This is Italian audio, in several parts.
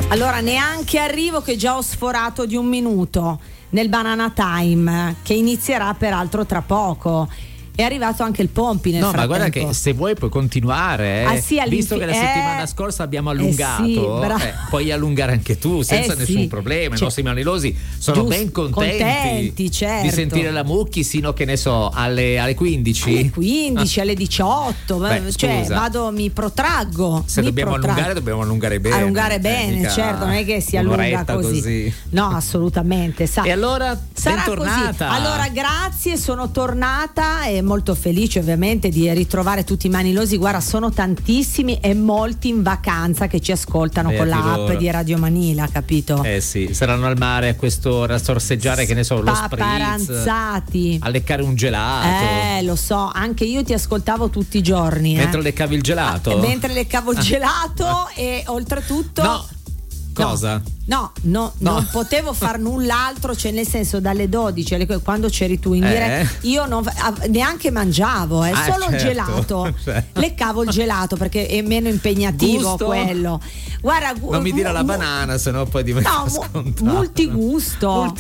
Allora, neanche arrivo che già ho sforato di un minuto nel Banana Time, che inizierà peraltro tra poco. È arrivato anche il Pompi nel frattempo. Ma guarda che se vuoi puoi continuare, sì, visto che la settimana scorsa abbiamo allungato, puoi allungare anche tu senza nessun problema. I nostri manilosi sono ben contenti certo, di sentire la Mucchi sino, che ne so, alle 15. Alle 15, alle 18. Mi protraggo. Se dobbiamo allungare bene. Allungare bene, certo, non è che si allunga così. No, assolutamente. E allora, sarà bentornata. Così. Allora, grazie, sono tornata e molto felice ovviamente di ritrovare tutti i manilosi. Guarda, sono tantissimi e molti in vacanza che ci ascoltano con l'app di Radio Manila, capito? Sì, saranno al mare a quest'ora a sorseggiare, che ne so, lo spritz, a leccare un gelato. Lo so, anche io ti ascoltavo tutti i giorni. Mentre leccavi il gelato? Mentre leccavo il gelato e oltretutto... No. Cosa? No, non potevo far null'altro, cioè nel senso dalle 12 quando c'eri tu in diretta io neanche mangiavo, solo il gelato. Leccavo il gelato perché è meno impegnativo. Gusto? Quello. Guarda, non mi dire la banana, sennò poi diventa scontato. Multigusto,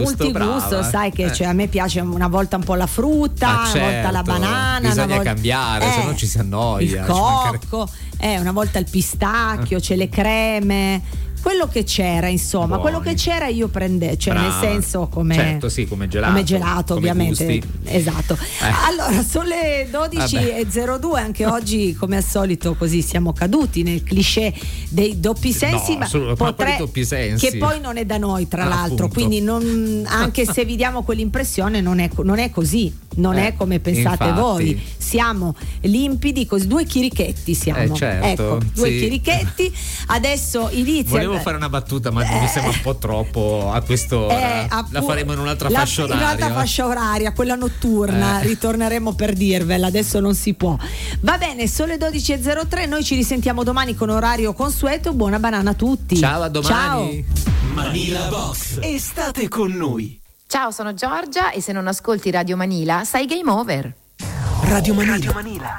sai che a me piace una volta un po' la frutta, una volta la banana, bisogna cambiare, se no ci si annoia. Il cocco, una volta il pistacchio, c'è le creme. Quello che c'era, insomma, buoni. Quello che c'era io prendevo, cioè nel senso come gelato. Come gelato, come ovviamente. Gusti. Esatto. Allora, sono le 12:02, anche oggi come al solito così siamo caduti nel cliché dei doppi sensi, doppi sensi? Che poi non è da noi, tra l'altro, appunto. Quindi anche se vi diamo quell'impressione non è così, non è come pensate infatti. voi. Siamo limpidi, così due chirichetti siamo. Certo, due chirichetti. Adesso inizia. Volevo fare una battuta, ma mi sembra un po' troppo a quest'ora. La faremo in un'altra fascia oraria. In un'altra fascia oraria, quella notturna, ritorneremo per dirvela, adesso non si può. Va bene, sono le 12:03, noi ci risentiamo domani con orario consueto. Buona banana a tutti. Ciao, a domani. Ciao. Manila Box, estate con noi. Ciao, sono Giorgia e se non ascolti Radio Manila sai game over. Radio Manila.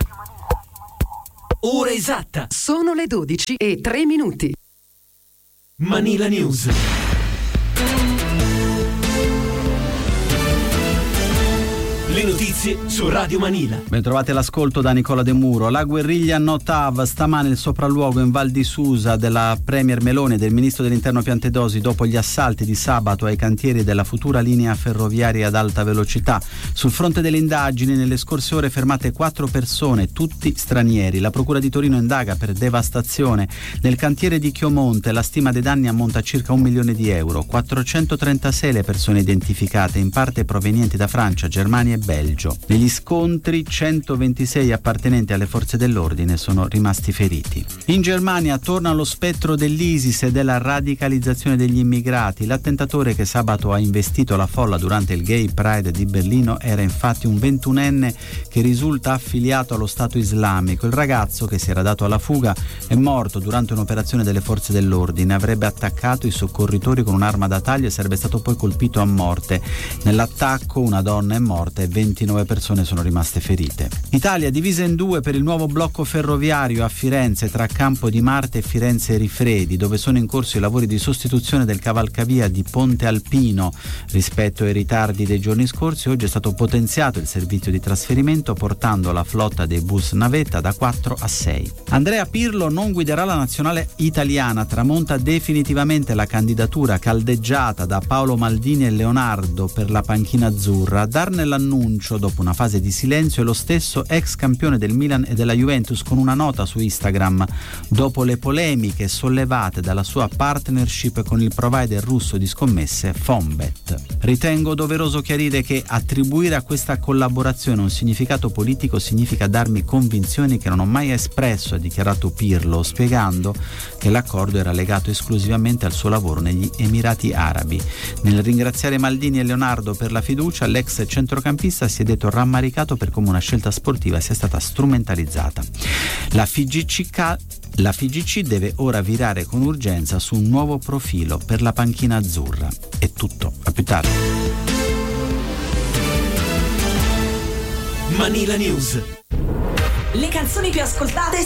Ora esatta. Sono le 12:03. Manila News. Le notizie su Radio Manila. Ben trovate l'ascolto da Nicola De Muro. La guerriglia Notav, stamane il sopralluogo in Val di Susa della Premier Meloni e del ministro dell'Interno Piantedosi dopo gli assalti di sabato ai cantieri della futura linea ferroviaria ad alta velocità. Sul fronte delle indagini, nelle scorse ore fermate 4 persone, tutti stranieri. La Procura di Torino indaga per devastazione. Nel cantiere di Chiomonte la stima dei danni ammonta a circa 1 milione di euro. 436 le persone identificate, in parte provenienti da Francia, Germania e Belgio. Negli scontri 126 appartenenti alle forze dell'ordine sono rimasti feriti. In Germania torna lo spettro dell'ISIS e della radicalizzazione degli immigrati. L'attentatore che sabato ha investito la folla durante il Gay Pride di Berlino era infatti un 21enne che risulta affiliato allo Stato Islamico. Il ragazzo, che si era dato alla fuga, è morto durante un'operazione delle forze dell'ordine. Avrebbe attaccato i soccorritori con un'arma da taglio e sarebbe stato poi colpito a morte. Nell'attacco una donna è morta e 29 persone sono rimaste ferite. Italia divisa in due per il nuovo blocco ferroviario a Firenze tra Campo di Marte e Firenze Rifredi, dove sono in corso i lavori di sostituzione del cavalcavia di Ponte Alpino. Rispetto ai ritardi dei giorni scorsi, oggi è stato potenziato il servizio di trasferimento portando la flotta dei bus navetta da 4 a 6. Andrea Pirlo non guiderà la nazionale italiana, tramonta definitivamente la candidatura caldeggiata da Paolo Maldini e Leonardo per la panchina azzurra. A darne l'annuncio dopo una fase di silenzio è lo stesso ex campione del Milan e della Juventus, con una nota su Instagram dopo le polemiche sollevate dalla sua partnership con il provider russo di scommesse Fonbet. Ritengo doveroso chiarire che attribuire a questa collaborazione un significato politico significa darmi convinzioni che non ho mai espresso, ha dichiarato Pirlo, spiegando che l'accordo era legato esclusivamente al suo lavoro negli Emirati Arabi. Nel ringraziare Maldini e Leonardo per la fiducia, l'ex centrocampista si è detto rammaricato per come una scelta sportiva sia stata strumentalizzata. La FIGC deve ora virare con urgenza su un nuovo profilo per la panchina azzurra. È tutto, a più tardi. Manila News. Le canzoni più ascoltate